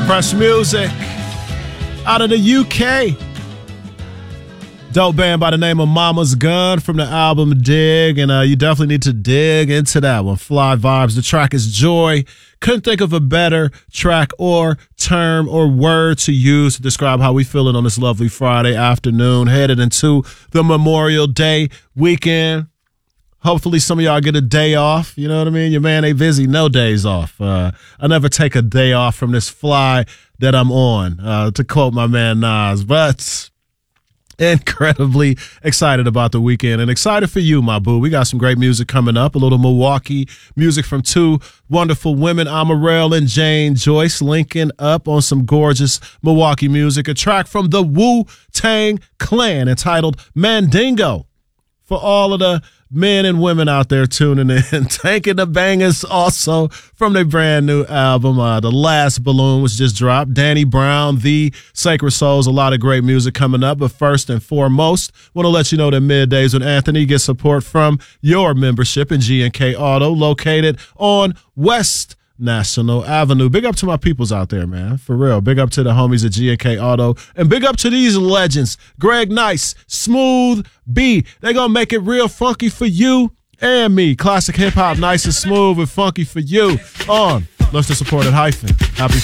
Fresh music out of the UK. Dope band by the name of Mama's Gun from the album Dig, and you definitely need to dig into that one. Fly Vibes. The track is Joy. Couldn't think of a better track or term or word to use to describe how we feeling on this lovely Friday afternoon, headed into the Memorial Day weekend. Hopefully some of y'all get a day off. You know what I mean? Your man ain't busy. No days off. I never take a day off from this fly that I'm on, to quote my man Nas. But incredibly excited about the weekend and excited for you, my boo. We got some great music coming up. A little Milwaukee music from two wonderful women, Amarell and Jane Joyce, linking up on some gorgeous Milwaukee music. A track from the Wu-Tang Clan entitled Mandingo. For all of the men and women out there tuning in, taking the bangers also from their brand new album. The Last Balloon was just dropped. Danny Brown, The Sacred Souls, a lot of great music coming up. But first and foremost, want to let you know that Middays with Anthony gets support from your membership in G&K Auto, located on West National Avenue. Big up to my peoples out there, man. For real. Big up to the homies at G&K Auto. And big up to these legends. Greg Nice, Smooth B. They gonna make it real funky for you and me. Classic hip hop, nice and smooth and funky for you. On. Let's just support it. Hyphen. Happy